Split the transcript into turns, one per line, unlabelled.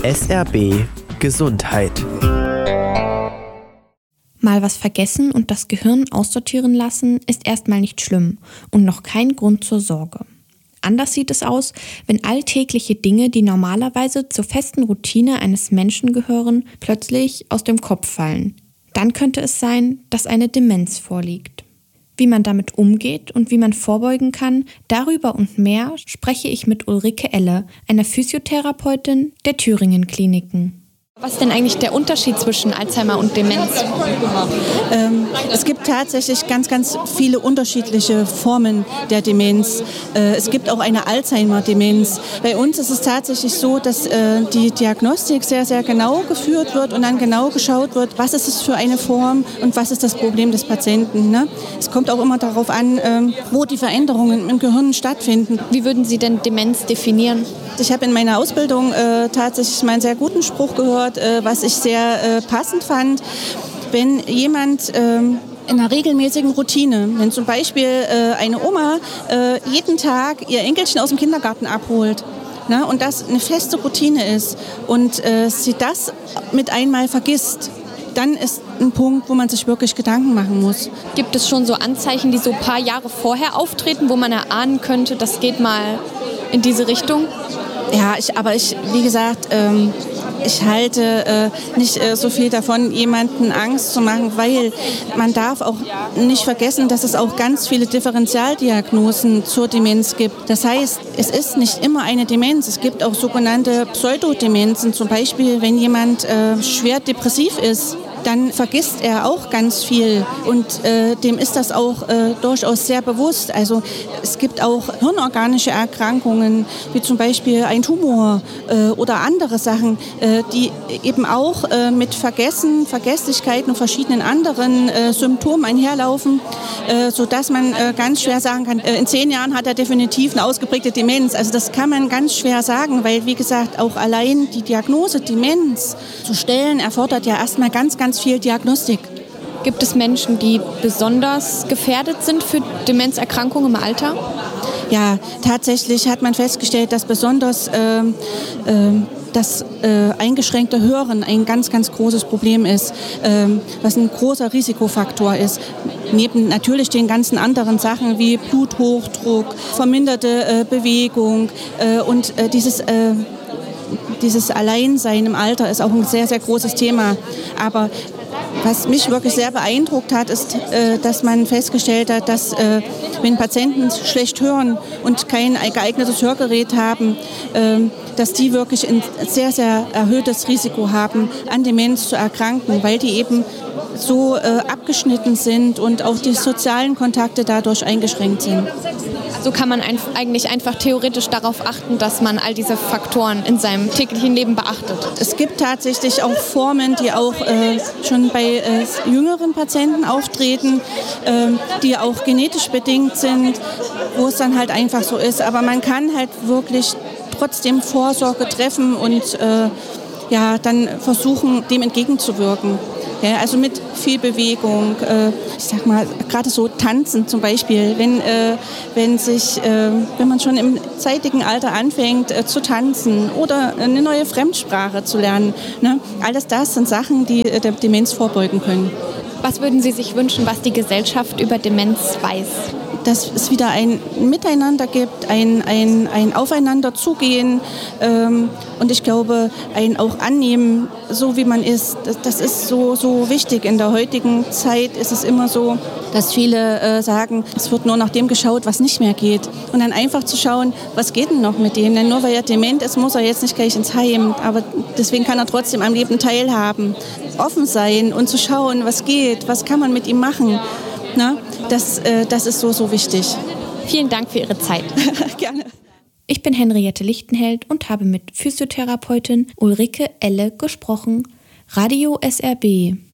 SRB Gesundheit.
Mal was vergessen und das Gehirn aussortieren lassen, ist erstmal nicht schlimm und noch kein Grund zur Sorge. Anders sieht es aus, wenn alltägliche Dinge, die normalerweise zur festen Routine eines Menschen gehören, plötzlich aus dem Kopf fallen. Dann könnte es sein, dass eine Demenz vorliegt. Wie man damit umgeht und wie man vorbeugen kann, darüber und mehr spreche ich mit Ulrike Elle, einer Physiotherapeutin der Thüringen Kliniken. Was ist denn eigentlich der Unterschied zwischen Alzheimer und Demenz?
Es gibt tatsächlich ganz, ganz viele unterschiedliche Formen der Demenz. Es gibt auch eine Alzheimer-Demenz. Bei uns ist es tatsächlich so, dass die Diagnostik sehr, sehr genau geführt wird und dann genau geschaut wird, was ist es für eine Form und was ist das Problem des Patienten. Ne? Es kommt auch immer darauf an, wo die Veränderungen im Gehirn stattfinden.
Wie würden Sie denn Demenz definieren?
Ich habe in meiner Ausbildung tatsächlich mal einen sehr guten Spruch gehört, was ich sehr passend fand. Wenn jemand in einer regelmäßigen Routine, wenn zum Beispiel eine Oma jeden Tag ihr Enkelchen aus dem Kindergarten abholt, ne, und das eine feste Routine ist und sie das mit einmal vergisst, dann ist ein Punkt, wo man sich wirklich Gedanken machen muss.
Gibt es schon so Anzeichen, die so ein paar Jahre vorher auftreten, wo man erahnen könnte, das geht mal in diese Richtung?
Ja, wie gesagt, ich halte nicht so viel davon, jemanden Angst zu machen, weil man darf auch nicht vergessen, dass es auch ganz viele Differentialdiagnosen zur Demenz gibt. Das heißt, es ist nicht immer eine Demenz. Es gibt auch sogenannte Pseudodemenzen. Zum Beispiel, wenn jemand schwer depressiv ist, dann vergisst er auch ganz viel und dem ist das auch durchaus sehr bewusst. Also es gibt auch hirnorganische Erkrankungen, wie zum Beispiel ein Tumor oder andere Sachen, die eben auch mit Vergessen, Vergesslichkeiten und verschiedenen anderen Symptomen einherlaufen, sodass man ganz schwer sagen kann, in 10 Jahren hat er definitiv eine ausgeprägte Demenz. Also das kann man ganz schwer sagen, weil wie gesagt auch allein die Diagnose Demenz zu stellen, erfordert ja erstmal ganz viel Diagnostik.
Gibt es Menschen, die besonders gefährdet sind für Demenzerkrankungen im Alter?
Ja, tatsächlich hat man festgestellt, dass besonders das eingeschränkte Hören ein ganz großes Problem ist, was ein großer Risikofaktor ist. Neben natürlich den ganzen anderen Sachen wie Bluthochdruck, verminderte Bewegung und dieses Alleinsein im Alter ist auch ein sehr großes Thema. Aber was mich wirklich sehr beeindruckt hat, ist, dass man festgestellt hat, dass wenn Patienten schlecht hören und kein geeignetes Hörgerät haben, dass die wirklich ein sehr erhöhtes Risiko haben, an Demenz zu erkranken, weil die eben so abgeschnitten sind und auch die sozialen Kontakte dadurch eingeschränkt sind.
So kann man eigentlich einfach theoretisch darauf achten, dass man all diese Faktoren in seinem täglichen Leben beachtet.
Es gibt tatsächlich auch Formen, die auch schon bei jüngeren Patienten auftreten, die auch genetisch bedingt sind, wo es dann halt einfach so ist. Aber man kann halt wirklich trotzdem Vorsorge treffen und dann versuchen, dem entgegenzuwirken. Ja, also mit viel Bewegung, ich sag mal, gerade so Tanzen zum Beispiel, wenn man schon im zeitigen Alter anfängt zu tanzen oder eine neue Fremdsprache zu lernen, ne? Alles das sind Sachen, die der Demenz vorbeugen können.
Was würden Sie sich wünschen, was die Gesellschaft über Demenz weiß?
Dass es wieder ein Miteinander gibt, ein Aufeinander zugehen und ich glaube, ein auch annehmen, so wie man ist. Das ist so wichtig. In der heutigen Zeit ist es immer so, dass viele sagen, es wird nur nach dem geschaut, was nicht mehr geht. Und dann einfach zu schauen, was geht denn noch mit dem? Denn nur weil er dement ist, muss er jetzt nicht gleich ins Heim. Aber deswegen kann er trotzdem am Leben teilhaben. Offen sein und zu schauen, was geht, was kann man mit ihm machen. Na, das ist so wichtig.
Vielen Dank für Ihre Zeit.
Gerne.
Ich bin Henriette Lichtenheld und habe mit Physiotherapeutin Ulrike Elle gesprochen. Radio SRB.